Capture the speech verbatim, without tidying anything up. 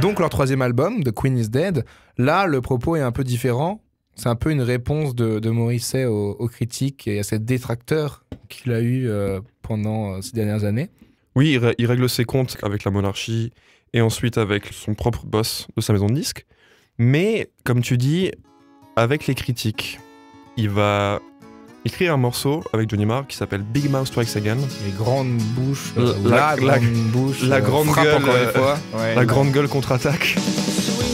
donc leur troisième album, The Queen is Dead, là, le propos est un peu différent. C'est un peu une réponse de, de Morrissey aux, aux critiques et à ces détracteurs qu'il a eu euh, pendant euh, ces dernières années. Oui, il, rè- il règle ses comptes avec la monarchie et ensuite avec son propre boss de sa maison de disques. Mais, comme tu dis, avec les critiques, il va écrire un morceau avec Johnny Marr qui s'appelle Big Mouth Strikes Again. Les grandes bouches, euh, La- la, la- grande bouche, la euh, grande frappe gueule, encore euh, une fois. Ouais, La non. grande gueule contre-attaque.